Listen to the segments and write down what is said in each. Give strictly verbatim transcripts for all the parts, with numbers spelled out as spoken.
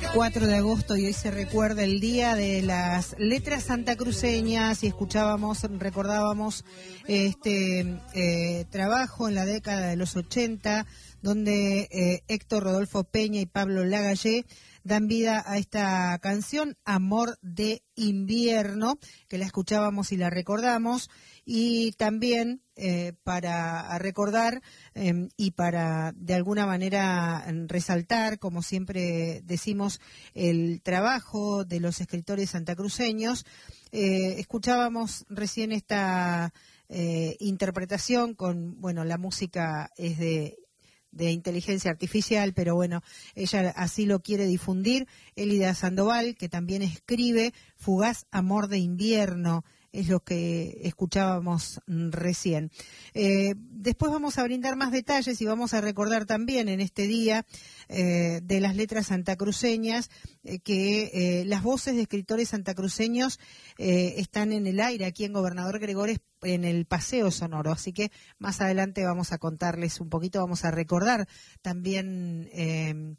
cuatro de agosto y hoy se recuerda el día de las letras santacruceñas y escuchábamos, recordábamos este eh, trabajo en la década de los ochenta, donde eh, Héctor Rodolfo Peña y Pablo Lagallé dan vida a esta canción, Amor de Invierno, que la escuchábamos y la recordamos, y también eh, para recordar eh, y para de alguna manera resaltar, como siempre decimos, el trabajo de los escritores santacruceños. Eh, escuchábamos recién esta eh, interpretación con, bueno, la música es de de inteligencia artificial, pero bueno, ella así lo quiere difundir. Elida Sandoval, que también escribe Fugaz Amor de Invierno, es lo que escuchábamos recién. Eh, después vamos a brindar más detalles y vamos a recordar también en este día eh, de las letras santacruceñas eh, que eh, las voces de escritores santacruceños eh, están en el aire aquí en Gobernador Gregores, en el Paseo Sonoro, así que más adelante vamos a contarles un poquito, vamos a recordar también eh,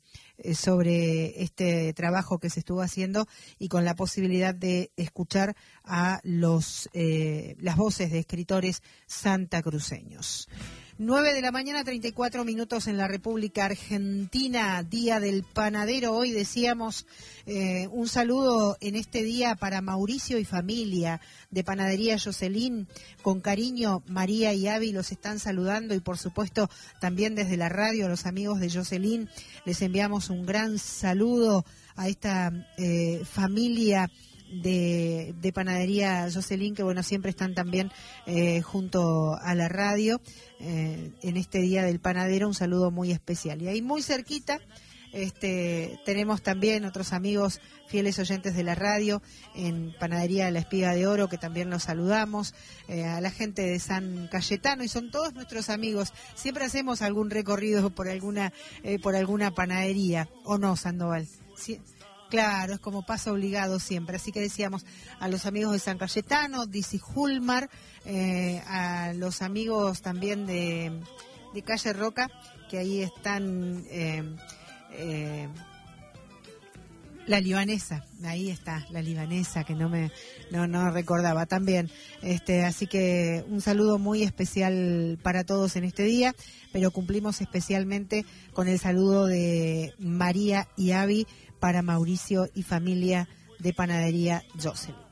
sobre este trabajo que se estuvo haciendo y con la posibilidad de escuchar a los eh, las voces de escritores santacruceños. nueve de la mañana, treinta y cuatro minutos en la República Argentina, Día del Panadero. Hoy decíamos eh, un saludo en este día para Mauricio y familia de Panadería Jocelyn. Con cariño, María y Avi los están saludando y por supuesto también desde la radio a los amigos de Jocelyn les enviamos un gran saludo a esta eh, familia de, de Panadería Jocelyn, que bueno, siempre están también eh, junto a la radio eh, en este Día del Panadero. Un saludo muy especial. Y ahí muy cerquita este tenemos también otros amigos fieles oyentes de la radio en Panadería de la Espiga de Oro, que también los saludamos, eh, a la gente de San Cayetano, y son todos nuestros amigos. Siempre hacemos algún recorrido por alguna eh, por alguna panadería, ¿o no, Sandoval? Sí. Claro, es como paso obligado siempre. Así que decíamos a los amigos de San Cayetano, Dizzy Hulmar, eh, a los amigos también de, de Calle Roca, que ahí están, eh, eh, la libanesa, ahí está, la libanesa, que no me no, no recordaba también. Este, así que un saludo muy especial para todos en este día, pero cumplimos especialmente con el saludo de María y Avi para Mauricio y familia de Panadería Jocelyn.